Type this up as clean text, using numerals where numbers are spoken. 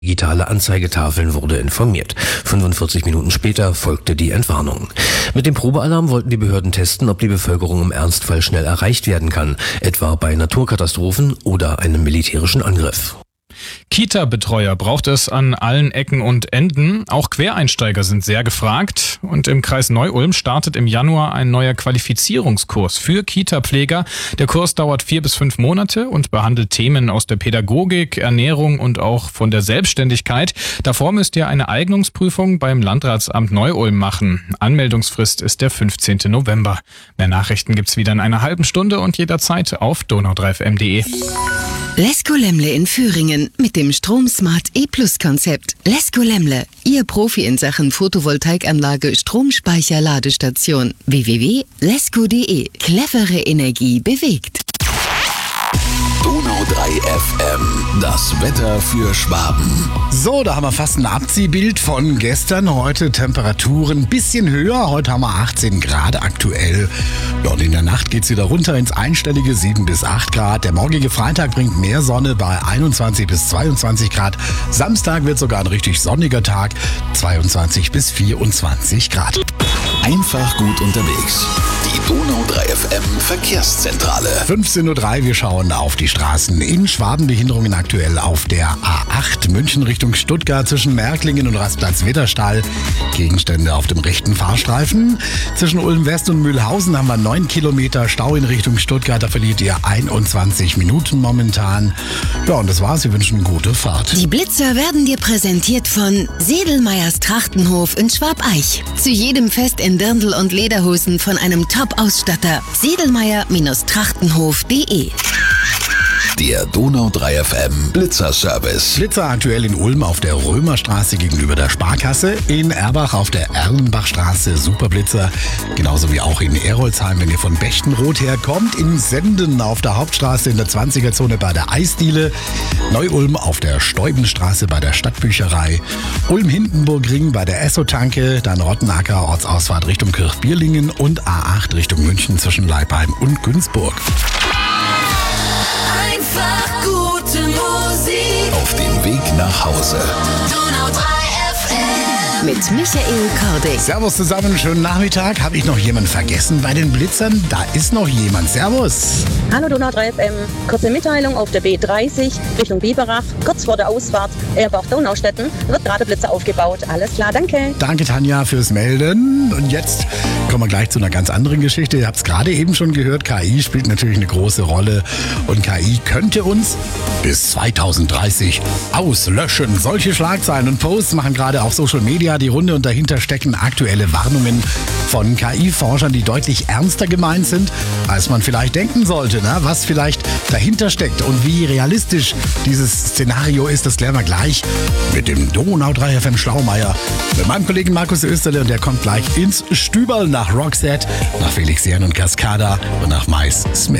Digitale Anzeigetafeln wurde informiert. 45 Minuten später folgte die Entwarnung. Mit dem Probealarm wollten die Behörden testen, ob die Bevölkerung im Ernstfall schnell erreicht werden kann, etwa bei Naturkatastrophen oder einem militärischen Angriff. Kita-Betreuer braucht es an allen Ecken und Enden. Auch Quereinsteiger sind sehr gefragt. Und im Kreis Neu-Ulm startet im Januar ein neuer Qualifizierungskurs für Kita-Pfleger. Der Kurs dauert 4 bis 5 Monate und behandelt Themen aus der Pädagogik, Ernährung und auch von der Selbstständigkeit. Davor müsst ihr eine Eignungsprüfung beim Landratsamt Neu-Ulm machen. Anmeldungsfrist ist der 15. November. Mehr Nachrichten gibt's wieder in einer halben Stunde und jederzeit auf donau3fm.de. Lesko Lemle in Thüringen mit dem StromSmart E-Plus-Konzept. Lesko Lemle, Ihr Profi in Sachen Photovoltaikanlage, Stromspeicher, Ladestation. www.lesko.de. Clevere Energie bewegt. Donau 3 FM, das Wetter für Schwaben. So, da haben wir fast ein Abziehbild von gestern. Heute Temperaturen ein bisschen höher. Heute haben wir 18 Grad aktuell. Ja, und in der Nacht geht es wieder runter ins einstellige 7 bis 8 Grad. Der morgige Freitag bringt mehr Sonne bei 21 bis 22 Grad. Samstag wird sogar ein richtig sonniger Tag, 22 bis 24 Grad. Einfach gut unterwegs. Die Donau 3 FM Verkehrszentrale. 15.03 Uhr, wir schauen auf die Straßen in Schwaben. Behinderungen aktuell auf der A8 München Richtung Stuttgart zwischen Märklingen und Rastplatz-Witterstall. Gegenstände auf dem rechten Fahrstreifen. Zwischen Ulm West und Mühlhausen haben wir 9 Kilometer Stau in Richtung Stuttgart. Da verliert ihr 21 Minuten momentan. Ja, und das war's. Wir wünschen gute Fahrt. Die Blitzer werden dir präsentiert von Sedelmeyers Trachtenhof in Schwabeich. Zu jedem Fest in Dirndl und Lederhosen von einem Top-Ausstatter. Sedelmeyer-Trachtenhof.de. Der Donau 3 FM Blitzer-Service. Blitzer aktuell in Ulm auf der Römerstraße gegenüber der Sparkasse. In Erbach auf der Erlenbachstraße Superblitzer. Genauso wie auch in Erolsheim, wenn ihr von Bechtenroth herkommt. In Senden auf der Hauptstraße in der 20er-Zone bei der Eisdiele. Neu-Ulm auf der Steubenstraße bei der Stadtbücherei. Ulm-Hindenburg-Ring bei der Esso-Tanke. Dann Rottenacker Ortsausfahrt Richtung Kirchbierlingen und A8 Richtung München zwischen Leipheim und Günzburg. Einfach gute Musik. Auf dem Weg nach Hause. Donau 3 FM. Mit Michael Kordig. Servus zusammen, schönen Nachmittag. Habe ich noch jemanden vergessen bei den Blitzern? Da ist noch jemand. Servus. Hallo Donau 3 FM. Kurze Mitteilung auf der B30 Richtung Biberach. Kurz vor der Ausfahrt Erbach-Donaustetten wird gerade Blitzer aufgebaut. Alles klar, danke. Danke Tanja fürs Melden. Und jetzt kommen wir gleich zu einer ganz anderen Geschichte. Ihr habt es gerade eben schon gehört. KI spielt natürlich eine große Rolle. Und KI könnte uns bis 2030 auslöschen. Solche Schlagzeilen und Posts machen gerade auf Social Media die Runde. Und dahinter stecken aktuelle Warnungen von KI-Forschern, die deutlich ernster gemeint sind, als man vielleicht denken sollte. Na, was vielleicht dahinter steckt und wie realistisch dieses Szenario ist, das klären wir gleich mit dem Donau 3 FM Schlaumeier. Mit meinem Kollegen Markus Österle, und der kommt gleich ins Stüberl nach Roxette, nach Felix Jähn und Cascada und nach Mais Smith.